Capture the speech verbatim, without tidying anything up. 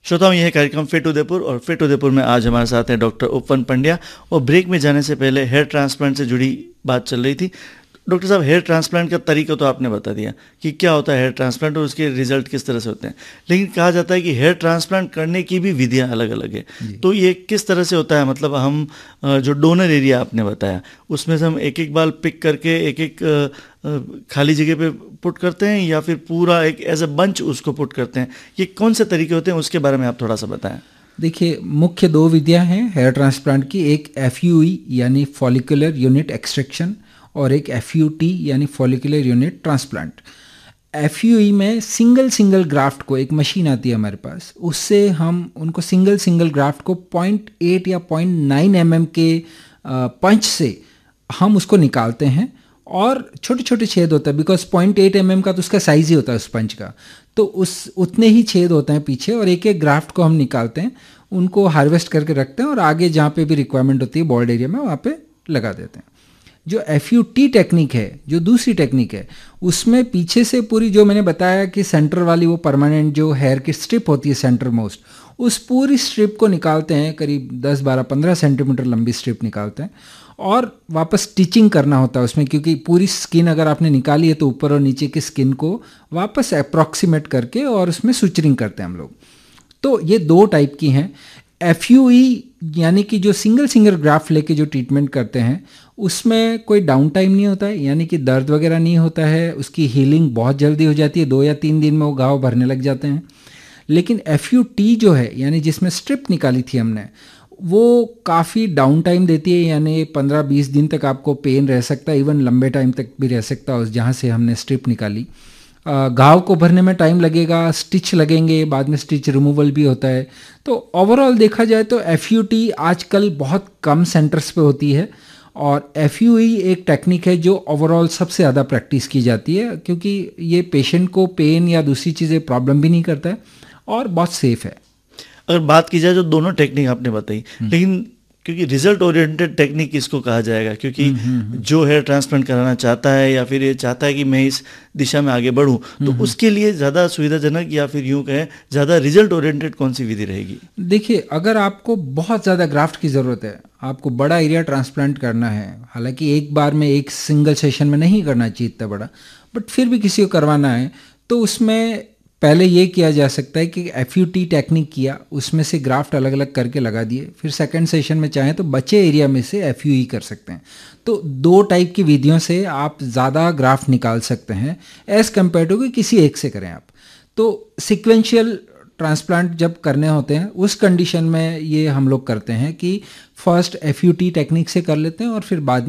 श्रोताओं, यह कार्यक्रम फिट उदयपुर और फिट उदयपुर में आज हमारे साथ हैं डॉक्टर उपवन पंड्या। और ब्रेक में जाने से पहले हेयर ट्रांसप्लांट से जुड़ी बात चल रही थी। डॉक्टर साहब, हेयर ट्रांसप्लांट का तरीका तो आपने बता दिया कि क्या होता है हेयर ट्रांसप्लांट और उसके रिजल्ट किस तरह से होते हैं, लेकिन कहा जाता है कि हेयर ट्रांसप्लांट करने की भी विधियां अलग अलग है। तो ये किस तरह से होता है? मतलब हम जो डोनर एरिया आपने बताया उसमें से हम एक एक बाल पिक करके एक एक खाली जगह पे पुट करते हैं या फिर पूरा एक एज अ बंच उसको पुट करते हैं? ये कौन से तरीके होते हैं, उसके बारे में आप थोड़ा सा बताएं। देखिए, मुख्य दो विधियां हैं हेयर ट्रांसप्लांट की। एक एफ यू ई यानी फॉलिकुलर यूनिट एक्सट्रैक्शन और एक एफ यू टी यानी follicular unit transplant. F you ई में सिंगल सिंगल ग्राफ्ट को, एक मशीन आती है हमारे पास, उससे हम उनको सिंगल सिंगल ग्राफ्ट को पॉइंट एट या पॉइंट नाइन एम एम के पंच से हम उसको निकालते हैं और छोटे छोटे छेद होता है, because point eight M M का तो उसका साइज ही होता है उस पंच का, तो उस उतने ही छेद होते हैं पीछे, और एक एक ग्राफ्ट को हम निकालते हैं, उनको हार्वेस्ट करके रखते हैं और आगे जहाँ पे भी रिक्वायरमेंट होती है बॉल्ड एरिया में वहाँ पे लगा देते हैं। जो एफ यू टी टेक्निक है, जो दूसरी टेक्निक है, उसमें पीछे से पूरी, जो मैंने बताया कि सेंटर वाली वो परमानेंट जो हेयर की स्ट्रिप होती है सेंटर मोस्ट, उस पूरी स्ट्रिप को निकालते हैं, करीब दस बारह पंद्रह सेंटीमीटर लंबी स्ट्रिप निकालते हैं और वापस स्टिचिंग करना होता है उसमें, क्योंकि पूरी स्किन अगर आपने निकाली है तो ऊपर और नीचे की स्किन को वापस अप्रॉक्सीमेट करके और उसमें सुचरिंग करते हैं हम लोग। तो ये दो टाइप की हैं। एफ यू ई यानी कि जो सिंगल सिंगल ग्राफ्ट लेके जो ट्रीटमेंट करते हैं उसमें कोई डाउन टाइम नहीं होता है, यानी कि दर्द वगैरह नहीं होता है, उसकी हीलिंग बहुत जल्दी हो जाती है, दो या तीन दिन में वो घाव भरने लग जाते हैं। लेकिन एफ यू टी जो है, यानी जिसमें स्ट्रिप निकाली थी हमने, वो काफ़ी डाउन टाइम देती है, यानी पंद्रह बीस दिन तक आपको पेन रह सकता है, इवन लंबे टाइम तक भी रह सकता है उस जहाँ से हमने स्ट्रिप निकाली। घाव को भरने में टाइम लगेगा, स्टिच लगेंगे, बाद में स्टिच रिमूवल भी होता है। तो ओवरऑल देखा जाए तो एफ यू टी आजकल बहुत कम सेंटर्स पे होती है और एफ यू ई एक टेक्निक है जो ओवरऑल सबसे ज़्यादा प्रैक्टिस की जाती है, क्योंकि ये पेशेंट को पेन या दूसरी चीज़ें प्रॉब्लम भी नहीं करता है और बहुत सेफ है। अगर बात की जाए जो दोनों टेक्निक आपने बताई, लेकिन क्योंकि रिजल्ट ओरिएंटेड टेक्निक किसको कहा जाएगा, क्योंकि जो हेयर ट्रांसप्लांट कराना चाहता है या फिर ये चाहता है कि मैं इस दिशा में आगे बढ़ूं, तो उसके लिए ज़्यादा सुविधाजनक या फिर यूं कहें ज़्यादा रिजल्ट ओरिएंटेड कौन सी विधि रहेगी? देखिए, अगर आपको बहुत ज़्यादा ग्राफ्ट की ज़रूरत है, आपको बड़ा एरिया ट्रांसप्लांट करना है, हालांकि एक बार में एक सिंगल सेशन में नहीं करना चाहिए इतना बड़ा, बट फिर भी किसी को करवाना है तो उसमें पहले ये किया जा सकता है कि एफ यू टी टेक्निक किया, उसमें से ग्राफ्ट अलग अलग करके लगा दिए, फिर सेकंड सेशन में चाहें तो बचे एरिया में से एफ यू ई कर सकते हैं। तो दो टाइप की विधियों से आप ज़्यादा ग्राफ्ट निकाल सकते हैं एज़ कम्पेयर टू कि किसी एक से करें आप। तो सिक्वेंशियल ट्रांसप्लांट जब करने होते हैं उस कंडीशन में ये हम लोग करते हैं कि first F U T technique से कर लेते हैं और फिर बाद